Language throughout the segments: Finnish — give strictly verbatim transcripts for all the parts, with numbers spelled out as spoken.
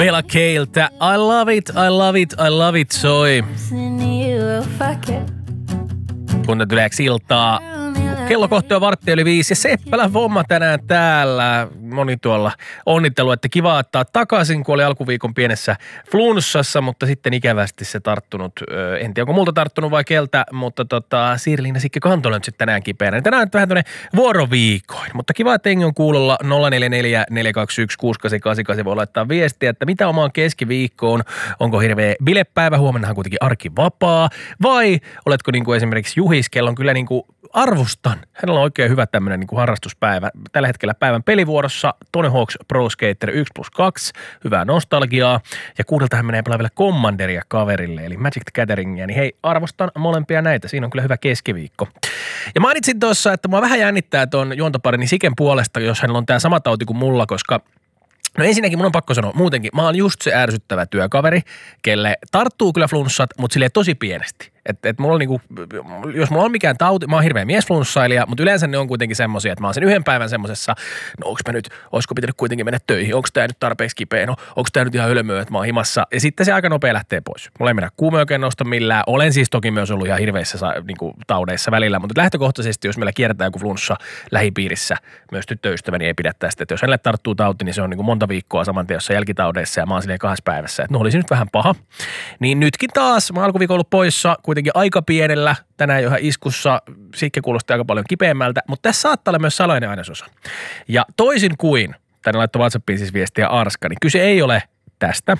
Bella Keiltä. I love it, I love it, I love it soi. Kunnat yleeksi iltaa. Kello kohta on vartti yli viisi ja Seppälän Vomma tänään täällä. Moni tuolla onnittelu, että kiva ottaa takaisin, kun oli alkuviikon pienessä flunssassa, mutta sitten ikävästi se tarttunut. En tiedä, onko multa tarttunut vai keltä, mutta tota, Siiri-Liina Sikke Kantola nyt sitten tänään kipeänä. Tänään on vähän tuonne vuoroviikoin, mutta kiva, että jengi on kuulolla nolla neljä neljä neljä kaksi yksi kuusi kahdeksan kahdeksan kahdeksan. Voi laittaa viestiä, että mitä omaan keskiviikkoon, onko hirveä bilepäivä, huomennahan kuitenkin arki vapaa, vai oletko niin kuin esimerkiksi Juhis, kello on kyllä niin kuin arvostan. Hänellä on oikein hyvä tämmöinen niin kuin harrastuspäivä. Tällä hetkellä päivän pelivuorossa Tony Hawk's Pro Skater yksi plus kaksi, hyvää nostalgiaa. Ja kuudelta hän menee pelaa vielä Commanderia kaverille, eli Magic the Gatheringia. Niin hei, arvostan molempia näitä. Siinä on kyllä hyvä keskiviikko. Ja mainitsin tuossa, että mua vähän jännittää tuon juontoparini Siken puolesta, jos hänellä on tämä sama tauti kuin mulla, koska no ensinnäkin mun on pakko sanoa muutenkin, mä oon just se ärsyttävä työkaveri, kelle tarttuu kyllä flunssat, mutta silleen tosi pienesti. Että et mulla on niinku, jos mulla on mikään tauti, mä oon hirveä miesflunssailija, mutta yleensä ne on kuitenkin semmosia, että mä oon sen yhden päivän semmosessa, no onks mä nyt, oisko pitänyt kuitenkin mennä töihin, onks tää nyt tarpeeksi kipeä, no onks tää nyt ihan hölmöä, että mä oon himassa, ja sitten se aika nopea lähtee pois. Mulla ei mennä kuume oikein nosta millään, olen siis toki myös ollut ihan hirveissä niinku, taudeissa välillä, mutta lähtökohtaisesti, jos meillä kierretään joku flunssa lähipiirissä, myös tyttöystäväni ei pidä tästä, että jos hänelle tarttuu tauti, niin se on niinku monta viikkoa saman teossa jälkitaudeissa, ja mä oon silleen kahdessa päivässä, että no olisi nyt vähän paha. Niin nytkin taas, mä alkuviikon ollut poissa, kuitenkin aika pienellä, tänään jo ihan iskussa, Sikke kuulosti aika paljon kipeämmältä, mutta tässä saattaa olla myös salainen ainesosa. Ja toisin kuin, tänne laittoi WhatsAppiin siis viestiä Arska, niin kyse ei ole tästä.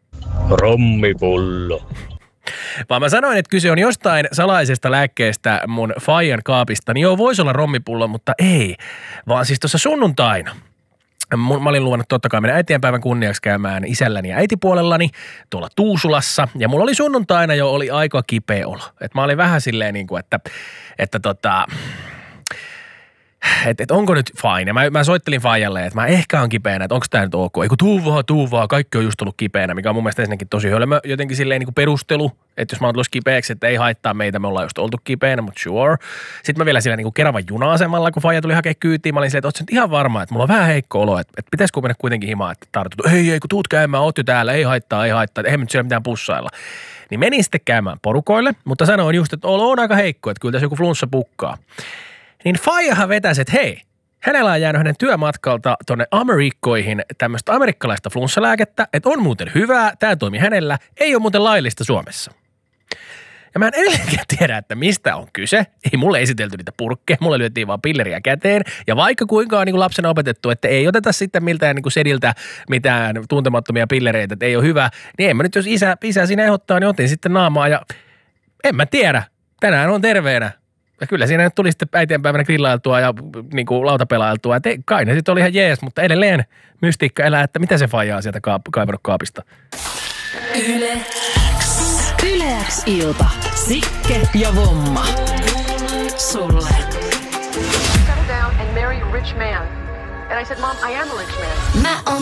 Rommipullo. Vaan mä sanoin, että kyse on jostain salaisesta lääkkeestä mun faijan kaapista, niin joo, voisi olla rommipullo, mutta ei, vaan siis tuossa sunnuntaina. Mä olin luvannut totta kai mennä äitienpäivän kunniaksi käymään isälläni ja äitipuolellani tuolla Tuusulassa. Ja mulla oli sunnuntaina jo oli aika kipeä olo. Että mä olin vähän silleen niin kuin, että, että tota, että et onko nyt fine. Ja mä, mä soittelin faijalle, että mä ehkä on kipeänä, että onko tää nyt ok. Eiku tuu vaan, tuu vaan, kaikki on just ollut kipeänä, mikä on mun mielestä ensinnäkin tosi hölmö jotenkin silleen niin kuin perustelu. Että jos mä oon tullut kipeäksi, että ei haittaa meitä, me ollaan just oltu kipeänä, mutta sure. Sitten mä vielä siellä niin kuin Keravan juna-asemalla, kun faija tuli hakea kyytiin, mä olin silleen, että oot sä nyt ihan varma, että mulla on vähän heikko olo, että, että pitäisikö mennä kuitenkin himaan, että tartut. Ei, ei, kun tuut käymään, oot jo täällä, ei haittaa, ei haittaa, että eihän nyt siellä mitään pussailla. Niin menin sitten käymään porukoille, mutta sanoin just, että olo on aika heikko, että kyllä tässä joku flunssa pukkaa. Niin faijahan vetäisi, että hei, hänellä on jäänyt hänen työmatkalta tuonne Amerikkoihin tämmöistä amerikkalaista flunssalääkettä, että on muuten hyvää, tämä toimii hänellä, ei ole muuten laillista Suomessa. Ja mä en edelleenkään tiedä, että mistä on kyse. Ei mulle esitelty niitä purkkeja, mulle lyötiin vaan pilleriä käteen. Ja vaikka kuinka on niin kuin lapsena opetettu, että ei oteta sitten miltään niin kuin sediltä mitään tuntemattomia pillereitä, että ei ole hyvä, niin en mä nyt, jos isä, isä siinä ehdottaa, niin otin sitten naamaa ja en mä tiedä. Tänään on terveenä. Ja kyllä siinä nyt tuli sitten äitienpäivänä grillailtua ja niin kuin lautapelailtua. Et kai ne sitten oli ihan jees, mutta edelleen mystiikka elää, että mitä se faijaa sieltä kaap- kaivannut kaapista. Yle X. Yle X ilta. Sikke ja Vomma. Sulle. Settle down and marry a rich man. And I said, Mom, I am a rich man. Mä oon